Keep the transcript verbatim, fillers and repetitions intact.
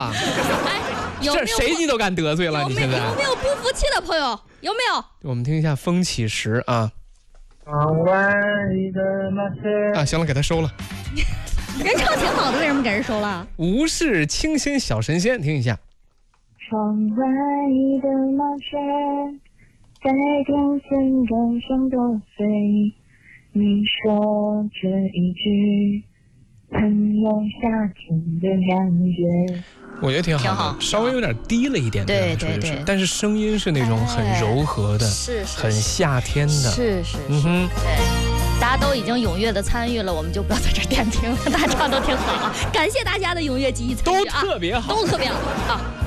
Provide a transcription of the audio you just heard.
啊！ 哎，有没有这谁你都敢得罪了？ 有你现在有没有不服气的朋友？有没有？ 我们听一下风起时啊。 窗外的那些啊，行了，给他收了。 人唱挺好的，为什么给人收了？ 无事清新小神仙，听一下。 窗外的那些在电线杆上剁碎，你说这一句很有夏天的感觉。 我觉得挺好的， 挺好稍微有点低了一点， 对对对对， 但是声音是那种很柔和的， 是是， 很夏天的， 是是， 嗯哼， 对，大家都已经踊跃的参与了，我们就不要在这儿点评了，大家唱都挺好啊，感谢大家的踊跃积极参与啊， 都特别好， 都特别好啊。